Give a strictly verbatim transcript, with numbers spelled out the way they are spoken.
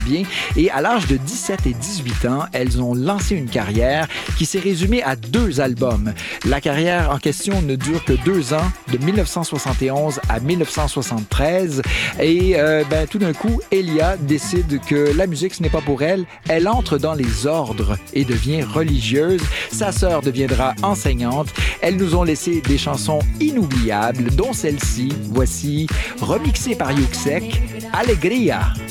bien. Et à l'âge de dix-sept et dix-huit ans, elles ont lancé une carrière qui s'est résumée à deux albums. La carrière en question ne dure que deux ans, de dix-neuf cent soixante et onze à dix-neuf cent soixante-treize. Et euh, ben, tout d'un coup, Elia décide que la musique, ce n'est pas pour elle. Elle entre dans les ordres et devient religieuse. Sa sœur deviendra enseignante. Elles nous ont laissé des chansons inoubliables, dont celle-ci. Voici, remixée par Yuxek, Alegria.